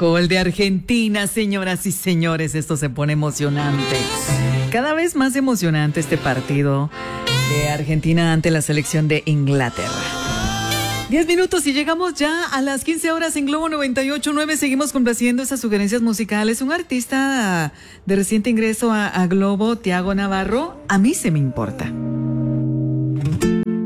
gol de Argentina, señoras y señores. Esto se pone emocionante. Cada vez más emocionante este partido de Argentina ante la selección de Inglaterra. 10 minutos y llegamos ya a las 15 horas en Globo 98.9. Seguimos complaciendo esas sugerencias musicales. Un artista de reciente ingreso a Globo, Tiago Navarro, A mí se me importa.